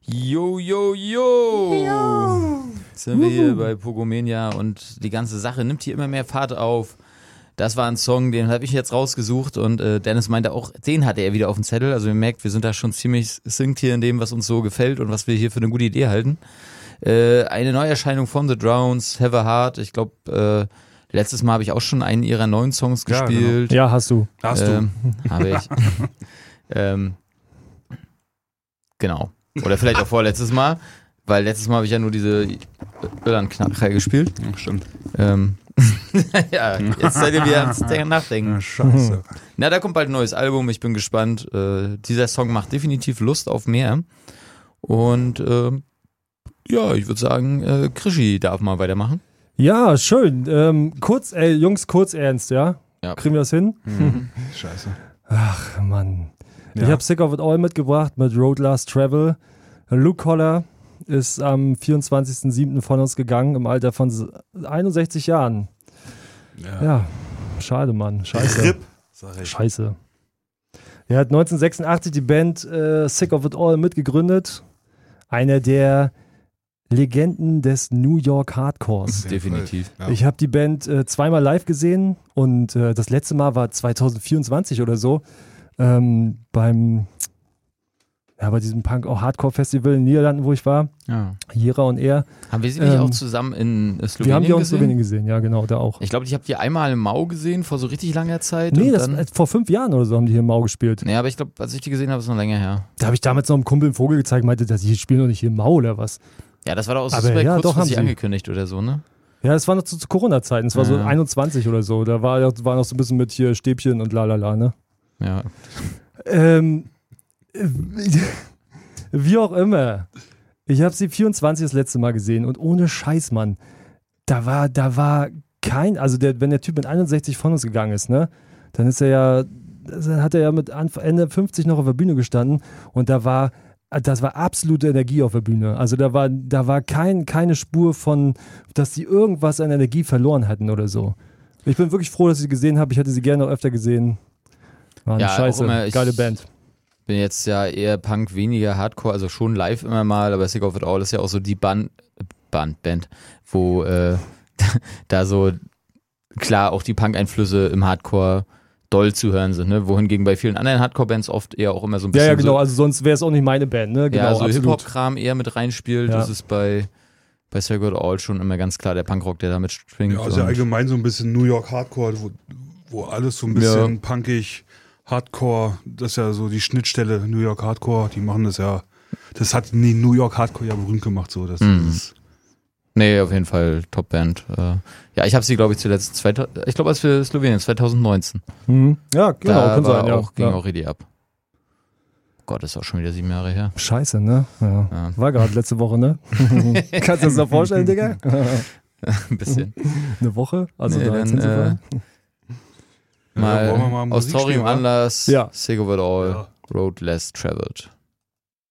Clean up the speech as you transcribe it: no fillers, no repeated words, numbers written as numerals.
Jo, jo, jo! Sind wir hier bei Pogomania und die ganze Sache nimmt hier immer mehr Fahrt auf. Das war ein Song, den habe ich jetzt rausgesucht und Dennis meinte auch, den hatte er wieder auf dem Zettel. Also ihr merkt, wir sind da schon ziemlich synced hier in dem, was uns so gefällt und was wir hier für eine gute Idee halten. Eine Neuerscheinung von The Drowns, Have a Heart. Ich glaube, letztes Mal habe ich auch schon einen ihrer neuen Songs gespielt. Ja, hast du. Habe ich. Genau. Oder vielleicht auch vorletztes Mal, weil letztes Mal habe ich ja nur diese Irland-Knacker gespielt. Ja, stimmt. Ja, jetzt seid ihr wieder ans Nachdenken. Ja, scheiße. Na, da kommt bald ein neues Album, ich bin gespannt. Dieser Song macht definitiv Lust auf mehr. Und ja, ich würde sagen, Krischi darf mal weitermachen. Ja, schön. Jungs, kurz ernst, ja? Ja. Kriegen wir das hin? Scheiße. Ach, Mann. Ja. Ich habe Sick of It All mitgebracht mit Road Last Travel. Luke Collar ist am 24.07. von uns gegangen, im Alter von 61 Jahren. Ja, schade, Mann. Scheiße. RIP, sag ich. Scheiße. Er hat 1986 die Band Sick of It All mitgegründet. Einer der Legenden des New York Hardcores. Definitiv. Ja. Ich habe die Band zweimal live gesehen und das letzte Mal war 2024 oder so bei diesem Punk-Hardcore-Festival in den Niederlanden, wo ich war. Ja. Hira und er. Haben wir sie nicht auch zusammen in Slowenien Wir haben die auch in gesehen? Slowenien gesehen, ja genau, da auch. Ich glaube, ich habe die einmal im Mau gesehen, vor so richtig langer Zeit. Nee, und das dann, vor 5 Jahren oder so haben die hier im Mau gespielt. nee, aber ich glaube, als ich die gesehen habe, ist noch länger her. Da habe ich damals noch einem Kumpel einen Vogel gezeigt, meinte, dass die spielen doch nicht hier im Mau oder was. Ja, das war doch auch so Aber super ja, doch, kurzfristig haben sie. angekündigt oder so, ne? Ja, das war noch zu Corona-Zeiten, das war so Ja. 21 oder so. Da war noch so ein bisschen mit hier Stäbchen und lalala, ne? Ja. Wie auch immer. Ich habe sie 24 das letzte Mal gesehen und ohne Scheiß, Mann. Da war kein, also wenn der Typ mit 61 von uns gegangen ist, ne, dann hat er ja mit Ende 50 noch auf der Bühne gestanden und das war absolute Energie auf der Bühne. Also da war keine Spur von, dass sie irgendwas an Energie verloren hatten oder so. Ich bin wirklich froh, dass ich sie gesehen habe. Ich hätte sie gerne noch öfter gesehen. Mann, Ja, scheiße, auch immer, geile Band. Bin jetzt ja eher Punk, weniger Hardcore, also schon live immer mal, aber Sick of It All ist ja auch so die Band, wo da so klar auch die Punk-Einflüsse im Hardcore doll zu hören sind, ne? Wohingegen bei vielen anderen Hardcore-Bands oft eher auch immer so ein bisschen Ja, genau, also sonst wäre es auch nicht meine Band, ne? Genau, ja, so absolut. Hip-Hop-Kram eher mit reinspielt. Ja. Das ist bei Sick of It All schon immer ganz klar der Punkrock, der da mitschwingt. Ja, also und- allgemein so ein bisschen New York Hardcore, wo alles so ein bisschen Ja. punkig, Hardcore, das ist ja so die Schnittstelle New York Hardcore, die machen das ja, das hat New York Hardcore ja berühmt gemacht, so. Das ist, Nee, auf jeden Fall Top-Band. Ja, ich habe sie, glaube ich, zuletzt, ich glaube, als wir Slowenien, 2019. Mhm. Ja, genau, Da kann war sein, ja. auch, ging ja. auch richtig ab. Gott, ist auch schon wieder 7 Jahre her. Scheiße, ne? Ja. Ja. War gerade letzte Woche, ne? Kannst du dir das noch vorstellen, Digga? Ein bisschen. Eine Woche? Also Nee, da dann, jetzt hinzufahren? wollen wir mal mal aus Musik traurigem spielen, wa? Anlass, Ja. Sick of It All, Ja. Road Less Traveled.